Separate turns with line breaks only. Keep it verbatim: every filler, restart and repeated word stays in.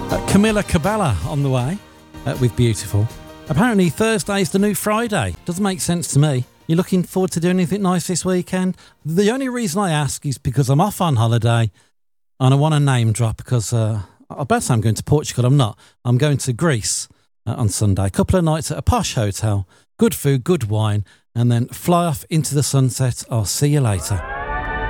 Uh, Camila Cabella on the way uh, with Beautiful. Apparently Thursday's the new Friday. Doesn't make sense to me. You looking forward to doing anything nice this weekend? The only reason I ask is because I'm off on holiday and I want a name drop because uh, I bet I'm going to Portugal. I'm not. I'm going to Greece uh, on Sunday. A couple of nights at a posh hotel. Good food, good wine, and then fly off into the sunset. I'll see you later.